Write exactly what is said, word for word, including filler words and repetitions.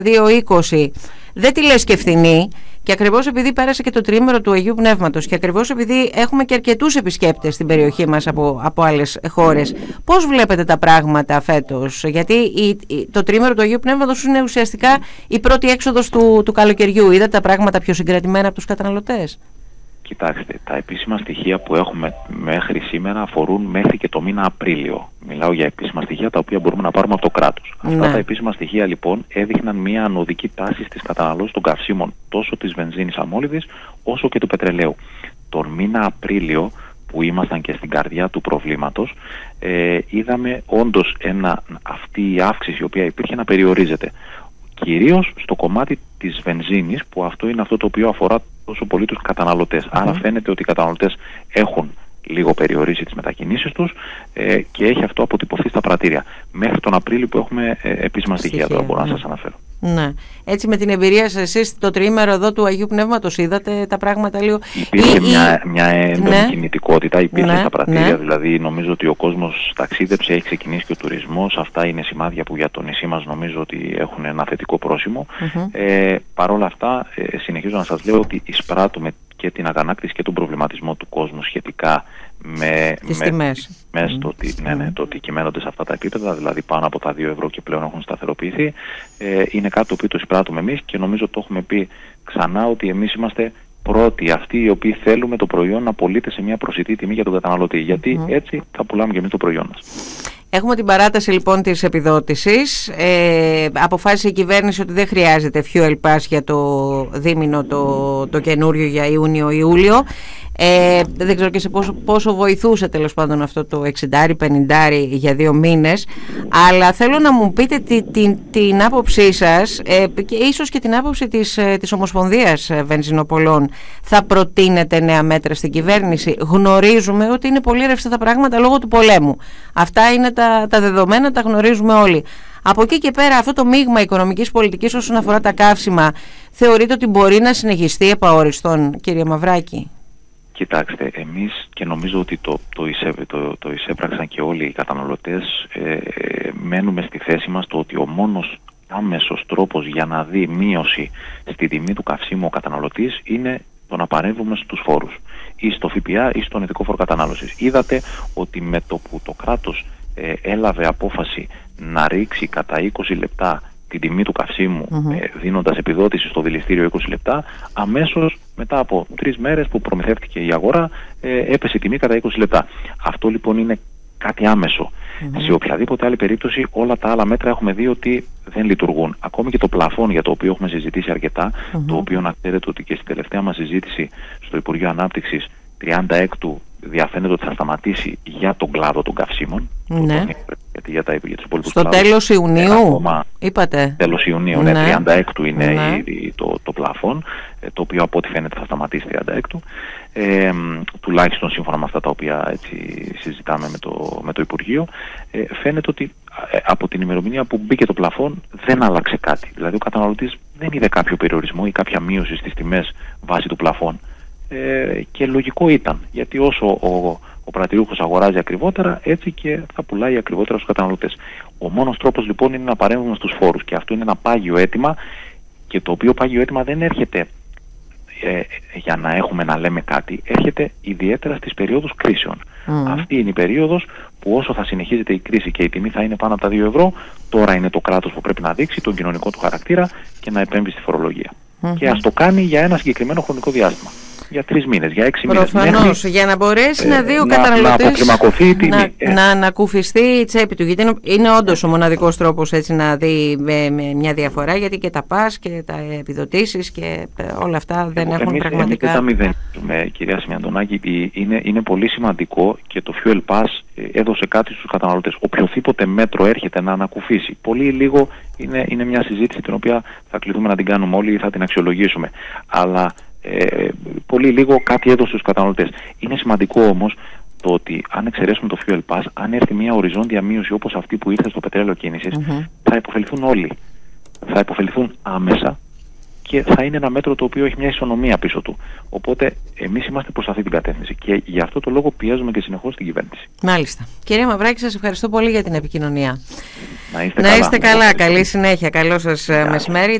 δύο είκοσι δεν τη λες και φθηνή, και ακριβώς επειδή πέρασε και το τριήμερο του Αγίου Πνεύματος και ακριβώς επειδή έχουμε και αρκετούς επισκέπτες στην περιοχή μας από, από άλλες χώρες, πώς βλέπετε τα πράγματα φέτος? Γιατί η, η, το τριήμερο του Αγίου Πνεύματος είναι ουσιαστικά η πρώτη έξοδος του, του καλοκαιριού. Είδατε τα πράγματα πιο συγκρατημένα από τους καταναλωτές? Κοιτάξτε, τα επίσημα στοιχεία που έχουμε μέχρι σήμερα αφορούν μέχρι και το μήνα Απρίλιο. Μιλάω για επίσημα στοιχεία τα οποία μπορούμε να πάρουμε από το κράτος. Ναι. Αυτά τα επίσημα στοιχεία λοιπόν έδειχναν μια ανωδική τάση στις καταναλώσεις των καυσίμων, τόσο της βενζίνης αμόλυδης όσο και του πετρελαίου. Τον μήνα Απρίλιο, που ήμασταν και στην καρδιά του προβλήματος, ε, είδαμε όντως ένα, αυτή η αύξηση η οποία υπήρχε να περιορίζεται. Κυρίως στο κομμάτι της βενζίνης, που αυτό είναι αυτό το οποίο αφορά τόσο πολύ τους καταναλωτές. Mm. Άρα φαίνεται ότι οι καταναλωτές έχουν λίγο περιορίσει τις μετακινήσεις τους ε, και έχει αυτό αποτυπωθεί στα πρατήρια. Μέχρι τον Απρίλιο που έχουμε ε, επίσημα στοιχεία, τώρα μπορώ να σας αναφέρω. Ναι. Έτσι, με την εμπειρία σας εσείς το τριήμερο εδώ του Αγίου Πνεύματος, είδατε τα πράγματα λίγο? Υπήρχε ή, μια, μια έντονη ναι. κινητικότητα, υπήρχε ναι. στα πρατήρια, ναι. δηλαδή νομίζω ότι ο κόσμος ταξίδεψε, έχει ξεκινήσει και ο τουρισμός. Αυτά είναι σημάδια που για το νησί μας νομίζω ότι έχουν ένα θετικό πρόσημο. Mm-hmm. Ε, Παρ' όλα αυτά, ε, συνεχίζω να σας λέω ότι εισπράττουμε και την αγανάκτηση και τον προβληματισμό του κόσμου σχετικά με, τις με, τιμές. με mm. το, ότι, ναι, ναι, το ότι κυμαίνονται σε αυτά τα επίπεδα, δηλαδή πάνω από τα δύο ευρώ και πλέον έχουν σταθεροποιηθεί. Ε, είναι κάτι το οποίο το εισπράττουμε εμείς και νομίζω το έχουμε πει ξανά ότι εμείς είμαστε πρώτοι αυτοί οι οποίοι θέλουμε το προϊόν να πωλείται σε μια προσιτή τιμή για τον καταναλωτή. Γιατί mm. έτσι θα πουλάμε και εμείς το προϊόν μας. Έχουμε την παράταση λοιπόν της επιδότησης. Ε, αποφάσισε η κυβέρνηση ότι δεν χρειάζεται fuel pass για το δίμηνο το, το καινούριο για Ιούνιο-Ιούλιο. Ε, δεν ξέρω και σε πόσο, πόσο βοηθούσε τέλος πάντων αυτό το εξήντα πενήντα για δύο μήνες, αλλά θέλω να μου πείτε τη, την, την άποψή σας ε, και ίσως και την άποψη της, της Ομοσπονδίας Βενζινοπολών. Θα προτείνετε νέα μέτρα στην κυβέρνηση? Γνωρίζουμε ότι είναι πολύ ρευστά τα πράγματα λόγω του πολέμου. Αυτά είναι τα, τα δεδομένα, τα γνωρίζουμε όλοι. Από εκεί και πέρα, αυτό το μείγμα οικονομικής πολιτικής όσον αφορά τα καύσιμα, θεωρείτε ότι μπορεί να συνεχιστεί επαόριστον, κύριε Μαυράκη? Κοιτάξτε, εμείς, και νομίζω ότι το, το, εισέ, το, το εισέπραξαν και όλοι οι καταναλωτές, ε, μένουμε στη θέση μας το ότι ο μόνος άμεσος τρόπος για να δει μείωση στη τιμή του καυσίμου ο καταναλωτής είναι το να παρέμβουμε στους φόρους, ή στο ΦΠΑ ή στον ειδικό φόρο κατανάλωσης. Είδατε ότι με το που το κράτος ε, έλαβε απόφαση να ρίξει κατά είκοσι λεπτά την τιμή του καυσίμου, mm-hmm. ε, δίνοντας επιδότηση στο δηληστήριο είκοσι λεπτά, αμέσως μετά από τρεις μέρες που προμηθεύτηκε η αγορά, ε, έπεσε η τιμή κατά είκοσι λεπτά. Αυτό λοιπόν είναι κάτι άμεσο. Mm-hmm. Σε οποιαδήποτε άλλη περίπτωση όλα τα άλλα μέτρα έχουμε δει ότι δεν λειτουργούν. Ακόμη και το πλαφόν, για το οποίο έχουμε συζητήσει αρκετά, mm-hmm. το οποίο να ξέρετε ότι και στην τελευταία μας συζήτηση στο Υπουργείο Ανάπτυξης τριάντα έκτου διαφαίνεται ότι θα σταματήσει για τον κλάδο των καυσίμων. Ναι. Γιατί για, τα, για τους υπόλοιπους στο κλάδους, τέλος Ιουνίου, ακόμα, είπατε. Τέλος Ιουνίου, ναι, ναι. τριάντα έκτου είναι ναι. η, η, το, το πλαφόν, το οποίο από ό,τι φαίνεται θα σταματήσει τριάντα έκτου. Ε, τουλάχιστον σύμφωνα με αυτά τα οποία έτσι, συζητάμε με το, με το Υπουργείο. Ε, φαίνεται ότι ε, από την ημερομηνία που μπήκε το πλαφόν δεν άλλαξε κάτι. Δηλαδή ο καταναλωτής δεν είδε κάποιο περιορισμό ή κάποια μείωση στις τιμές βάσει του πλαφόν. Ε, και λογικό ήταν, γιατί όσο ο, ο πρατηριούχος αγοράζει ακριβότερα, έτσι και θα πουλάει ακριβότερα στους καταναλωτές. Ο μόνος τρόπος λοιπόν είναι να παρέμβουμε στους φόρους, και αυτό είναι ένα πάγιο αίτημα, και το οποίο πάγιο αίτημα δεν έρχεται ε, για να έχουμε να λέμε κάτι, έρχεται ιδιαίτερα στις περιόδους κρίσεων. Mm. Αυτή είναι η περίοδος που όσο θα συνεχίζεται η κρίση και η τιμή θα είναι πάνω από τα δύο ευρώ, τώρα είναι το κράτος που πρέπει να δείξει τον κοινωνικό του χαρακτήρα και να επέμβει στη φορολογία. Mm-hmm. Και ας το κάνει για ένα συγκεκριμένο χρονικό διάστημα. Για τρεις μήνες, για έξι μήνες. Προφανώς, για να μπορέσει ε, να δει ο καταναλωτής να, να, ε. να ανακουφιστεί η τσέπη του. Γιατί είναι, είναι όντως ο μοναδικός τρόπος έτσι να δει με, με μια διαφορά, γιατί και τα πας και τα επιδοτήσεις και όλα αυτά δεν ε, έχουν εμείς, πραγματικά. Εμείς δεν τα μηδενίζουμε, κυρία Σιμιαντονάκη. Είναι, είναι πολύ σημαντικό, και το Fuel Pass έδωσε κάτι στους καταναλωτές. Οποιοδήποτε μέτρο έρχεται να ανακουφίσει, πολύ λίγο είναι, είναι μια συζήτηση την οποία θα κληθούμε να την κάνουμε όλοι ή θα την αξιολογήσουμε. Αλλά Ε, πολύ λίγο κάτι έδωσε στους καταναλωτές. Είναι σημαντικό όμως το ότι αν εξαιρέσουμε το Fuel Pass, αν έρθει μια οριζόντια μείωση όπως αυτή που ήρθε στο πετρέλαιο κίνησης, mm-hmm. θα υποφεληθούν όλοι. Θα υποφεληθούν άμεσα και θα είναι ένα μέτρο το οποίο έχει μια ισονομία πίσω του. Οπότε εμείς είμαστε προς αυτή την κατεύθυνση και γι' αυτό το λόγο πιέζουμε και συνεχώς την κυβέρνηση. Μάλιστα. Κυρία Μαυράκη, σας ευχαριστώ πολύ για την επικοινωνία. Να είστε Να καλά. είστε καλά. Καλή συνέχεια. Καλό σας μεσημέρι.